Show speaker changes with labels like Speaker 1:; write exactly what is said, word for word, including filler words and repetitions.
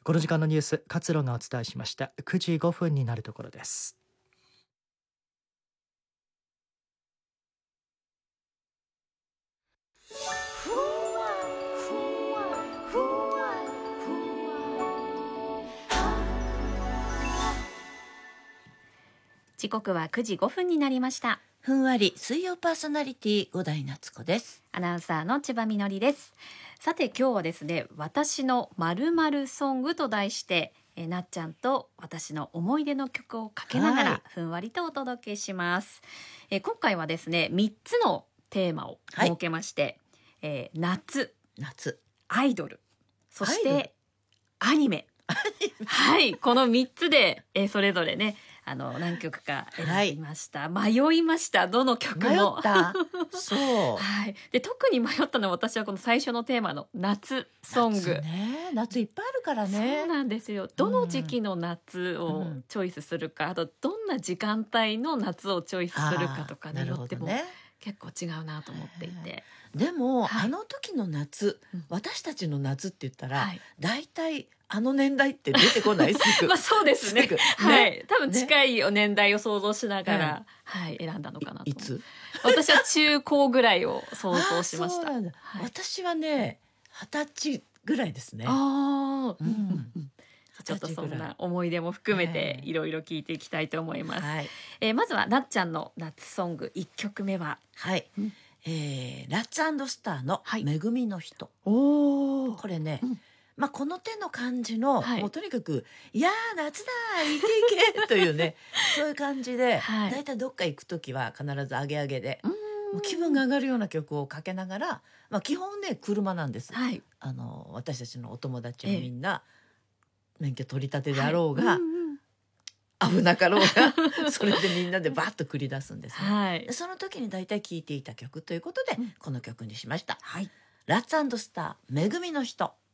Speaker 1: この時間のニュース、勝呂がお伝えしました。くじごふんになるところです。
Speaker 2: 時刻はくじごふんになりました。
Speaker 3: ふんわり水曜パーソナリティ五代夏子です。
Speaker 2: アナウンサーの千葉みのりです。さて今日はですね、私の〇〇ソングと題してえなっちゃんと私の思い出の曲をかけながらふんわりとお届けします。え今回はですね、みっつのテーマを設けまして、はい、えー、夏、
Speaker 3: 夏、
Speaker 2: アイドル、そしてアニメはい、このみっつで、えー、それぞれね、あの何曲か選びました、はい、迷いました。どの曲も
Speaker 3: 迷ったそう、
Speaker 2: はい、で特に迷ったのは私はこの最初のテーマの夏ソング。
Speaker 3: 夏ね、夏いっぱいあるからね。
Speaker 2: そうなんですよ。どの時期の夏をチョイスするか、うん、あとどんな時間帯の夏をチョイスするかとかによっても結構違うなと思っていて、
Speaker 3: でも、はい、あの時の夏、うん、私たちの夏って言ったら、はい、だいたいあの年代って出てこないすぐ
Speaker 2: まあそうですね、ね、はい、多分近い年代を想像しながら、ね、はい、選んだのかなと。
Speaker 3: いつ
Speaker 2: 私は中高ぐらいを想像しました。
Speaker 3: はい、私はね二十歳ぐらいですね。
Speaker 2: あ、うん、ちょっとそんな思い出も含めていろいろ聞いていきたいと思います、はい、えー、まずはなっちゃんの夏ソングいっきょくめは、
Speaker 3: はい、うん、えー、ラッツ&スターのめぐみの人、はい、
Speaker 2: お
Speaker 3: これね、うん、まあ、この手の感じの、はい、もうとにかくいやー夏だーいけいけというねそういう感じで、はい、だいたいどっか行く時は必ずアゲアゲで、もう気分が上がるような曲をかけながら、まあ、基本ね車なんです、はい、あの私たちのお友達はみんな免許取り立てであろうが、はい、うんうん、危なかろうがそれでみんなでバッと繰り出すんですね、はい、でその時にだいたい聴いていた曲ということで、うん、この曲にしました、はい、ラッツ&スターめぐみの人。